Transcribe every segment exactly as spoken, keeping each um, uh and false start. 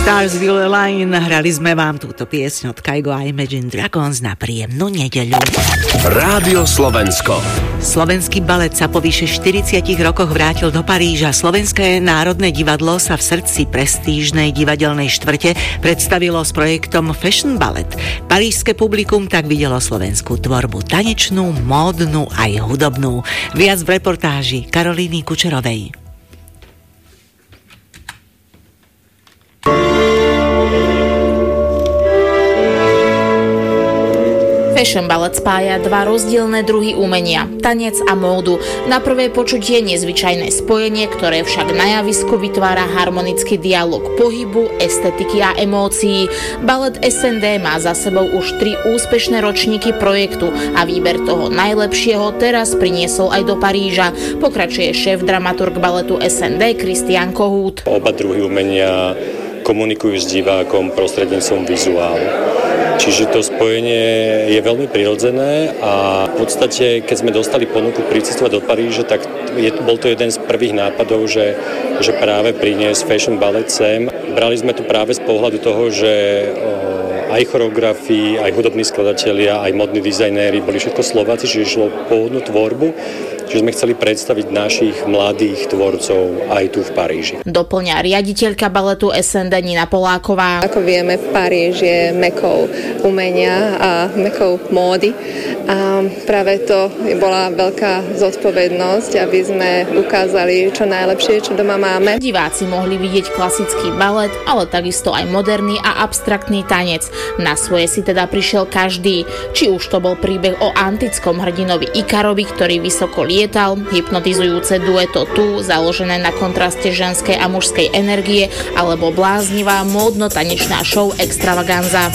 Stars Will Align, hrali sme vám túto piesň od Kygo a Imagine Dragons na príjemnú nedeľu. Rádio Slovensko. Slovenský balet sa po vyše štyridsiatich rokoch vrátil do Paríža. Slovenské národné divadlo sa v srdci prestížnej divadelnej štvrte predstavilo s projektom Fashion Ballet. Parížske publikum tak videlo slovenskú tvorbu tanečnú, módnu aj hudobnú. Viac v reportáži Karolíny Kučerovej. Fashion ballet spája dva rozdielne druhy umenia, tanec a módu. Na prvé počutie nezvyčajné spojenie, ktoré však na javisku vytvára harmonický dialog pohybu, estetiky a emócií. Balet es en dé má za sebou už tri úspešné ročníky projektu a výber toho najlepšieho teraz priniesol aj do Paríža. Pokračuje šéf dramaturg baletu es en dé Kristián Kohút. Oba druhy umenia komunikujú s divákom prostredníctvom vizuálu. Čiže to spojenie je veľmi prirodzené a v podstate, keď sme dostali ponuku pricestovať do Paríža, tak je, bol to jeden z prvých nápadov, že, že práve priniesť Fashion Ballet sem. Brali sme to práve z pohľadu toho, že o, aj choreografii, aj hudobní skladatelia, aj modní dizajnéri boli všetko Slováci, čiže šlo pôvodnú tvorbu. Čiže sme chceli predstaviť našich mladých tvorcov aj tu v Paríži. Doplňa riaditeľka baletu es en dé Nina Poláková. Ako vieme, Paríž je mekou umenia a mekou módy. A práve to bola veľká zodpovednosť, aby sme ukázali čo najlepšie, čo doma máme. Diváci mohli vidieť klasický balet, ale takisto aj moderný a abstraktný tanec. Na svoje si teda prišiel každý. Či už to bol príbeh o antickom hrdinovi Ikarovi, ktorý vysoko lietal, hypnotizujúce dueto Tu, založené na kontraste ženskej a mužskej energie, alebo bláznivá módno-tanečná show Extravaganza.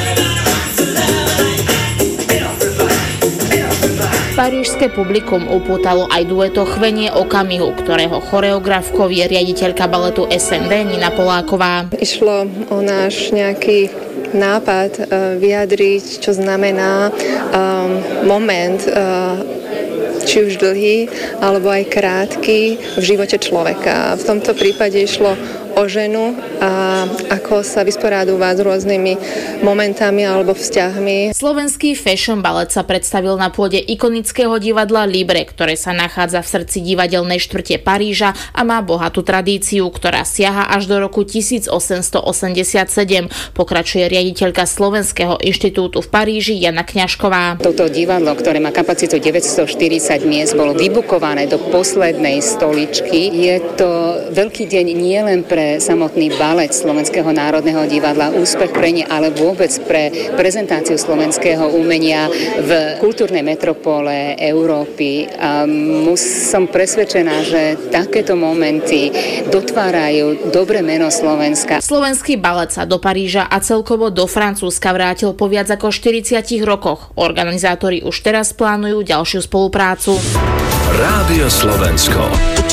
Parížske publikum upútalo aj dueto Chvenie okamihu, ktorého choreografkou je riaditeľka baletu es en dé Nina Poláková. Išlo o náš nejaký nápad vyjadriť, čo znamená um, moment uh, či už dlhý, alebo aj krátky v živote človeka. V tomto prípade išlo o ženu a ako sa vysporadúva s rôznymi momentami alebo vzťahmi. Slovenský fashion ballet sa predstavil na pôde ikonického divadla Libre, ktoré sa nachádza v srdci divadelnej štvrte Paríža a má bohatú tradíciu, ktorá siaha až do roku tisícosemstoosemdesiatsedem, pokračuje riaditeľka Slovenského inštitútu v Paríži Jana Kňažková. Toto divadlo, ktoré má kapacitu deväťstoštyridsať miest, bolo vybukované do poslednej stoličky. Je to veľký deň nielen pre samotný balet Slovenského národného divadla, úspech pre ne, ale vôbec pre prezentáciu slovenského umenia v kultúrnej metropole Európy. A som presvedčená, že takéto momenty dotvárajú dobré meno Slovenska. Slovenský balet sa do Paríža a celkovo do Francúzska vrátil po viac ako štyridsiatich rokoch. Organizátori už teraz plánujú ďalšiu spoluprácu. Rádio Slovensko.